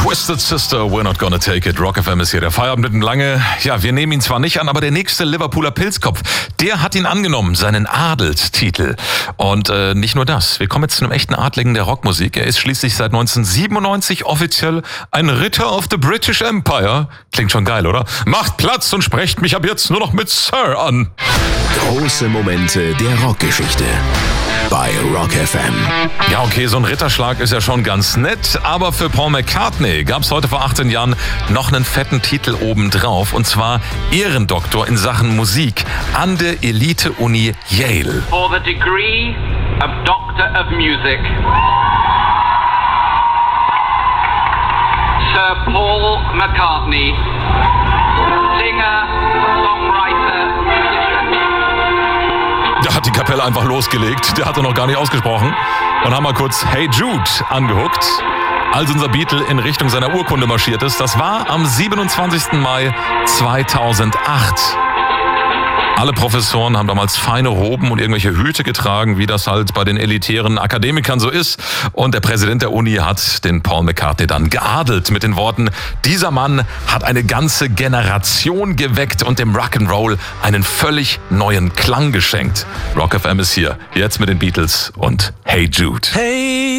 Twisted Sister, we're not gonna take it. Rock FM ist hier der Feierabend mit dem Lange. Ja, wir nehmen ihn zwar nicht an, aber der nächste Liverpooler Pilzkopf, der hat ihn angenommen, seinen Adelstitel. Und nicht nur das, wir kommen jetzt zu einem echten Adligen der Rockmusik. Er ist schließlich seit 1997 offiziell ein Ritter of the British Empire. Klingt schon geil, oder? Macht Platz und sprecht mich ab jetzt nur noch mit Sir an. Große Momente der Rockgeschichte bei Rock FM. Ja, okay, so ein Ritterschlag ist ja schon ganz nett, aber für Paul McCartney gab es heute vor 18 Jahren noch einen fetten Titel obendrauf, und zwar Ehrendoktor in Sachen Musik an der Elite-Uni Yale. For the degree of Doctor of Music, Sir Paul McCartney, Singer, Songwriter, Musician. Da hat die Kapelle einfach losgelegt, der hatte noch gar nicht ausgesprochen, und haben mal kurz Hey Jude angehuckt, als unser Beatle in Richtung seiner Urkunde marschiert ist. Das war am 27. Mai 2008. Alle Professoren haben damals feine Roben und irgendwelche Hüte getragen, wie das halt bei den elitären Akademikern so ist. Und der Präsident der Uni hat den Paul McCartney dann geadelt mit den Worten: Dieser Mann hat eine ganze Generation geweckt und dem Rock'n'Roll einen völlig neuen Klang geschenkt. Rock FM ist hier, jetzt mit den Beatles und Hey Jude. Hey